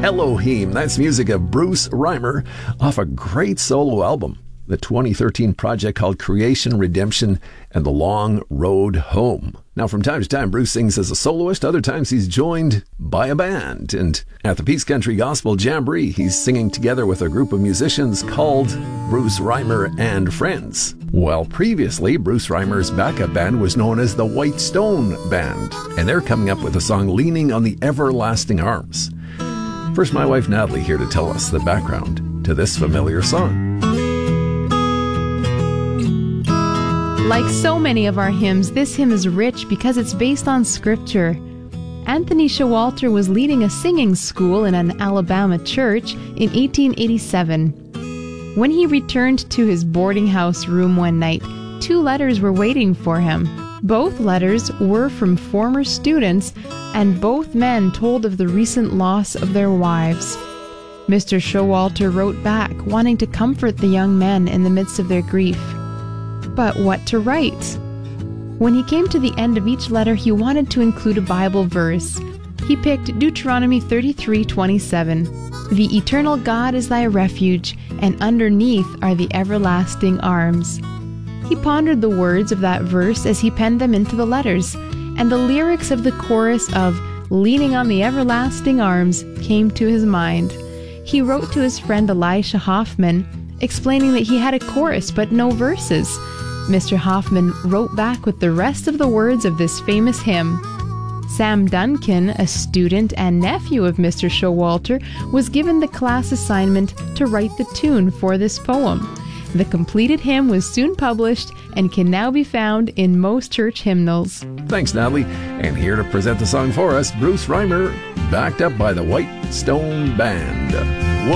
Elohim. That's music of Bruce Reimer off a great solo album, the 2013 project called Creation, Redemption, and the Long Road Home. Now, from time to time, Bruce sings as a soloist. Other times, he's joined by a band. And at the Peace Country Gospel Jamboree, he's singing together with a group of musicians called Bruce Reimer and Friends. Well, previously, Bruce Reimer's backup band was known as the White Stone Band, and they're coming up with the song Leaning on the Everlasting Arms. First, my wife Natalie here to tell us the background to this familiar song. Like so many of our hymns, this hymn is rich because it's based on scripture. Anthony Showalter was leading a singing school in an Alabama church in 1887. When he returned to his boarding house room one night, 2 letters were waiting for him. Both letters were from former students, and both men told of the recent loss of their wives. Mr. Showalter wrote back, wanting to comfort the young men in the midst of their grief. But what to write? When he came to the end of each letter, he wanted to include a Bible verse. He picked Deuteronomy 33:27. The eternal God is thy refuge, and underneath are the everlasting arms. He pondered the words of that verse as he penned them into the letters, and the lyrics of the chorus of Leaning on the Everlasting Arms came to his mind. He wrote to his friend Elisha Hoffman, explaining that he had a chorus but no verses. Mr. Hoffman wrote back with the rest of the words of this famous hymn. Sam Duncan, a student and nephew of Mr. Showalter, was given the class assignment to write the tune for this poem. The completed hymn was soon published and can now be found in most church hymnals. Thanks, Natalie. And here to present the song for us, Bruce Reimer, backed up by the White Stone Band.